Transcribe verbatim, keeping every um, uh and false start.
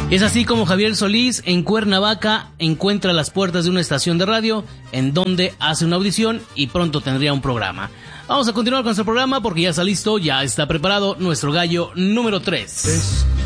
Es así como Javier Solís en Cuernavaca encuentra las puertas de una estación de radio en donde hace una audición y pronto tendría un programa. Vamos a continuar con nuestro programa porque ya está listo, ya está preparado nuestro gallo número tres.